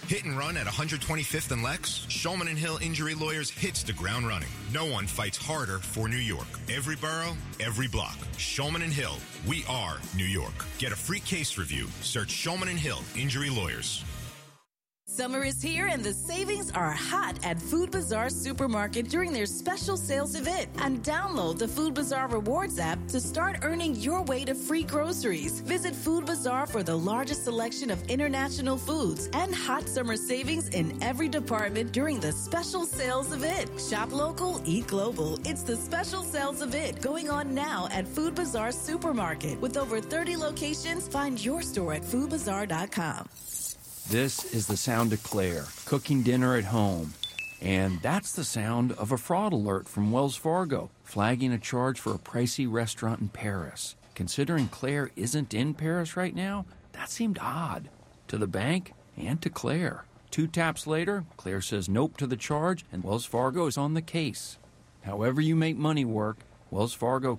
Hit and run at 125th and Lex? Shulman and Hill Injury Lawyers hits the ground running. No one fights harder for New York. Every borough, every block. Shulman and Hill, we are New York. Get a free case review. Search Shulman and Hill Injury Lawyers. Summer is here and the savings are hot at Food Bazaar Supermarket during their special sales event. And download the Food Bazaar Rewards app to start earning your way to free groceries. Visit Food Bazaar for the largest selection of international foods and hot summer savings in every department during the special sales event. Shop local, eat global. It's the special sales event going on now at Food Bazaar Supermarket. With over 30 locations, find your store at foodbazaar.com. This is the sound of Claire, cooking dinner at home. And that's the sound of a fraud alert from Wells Fargo, flagging a charge for a pricey restaurant in Paris. Considering Claire isn't in Paris right now, that seemed odd. To the bank and to Claire. 2 taps later, Claire says nope to the charge, and Wells Fargo is on the case. However you make money work, Wells Fargo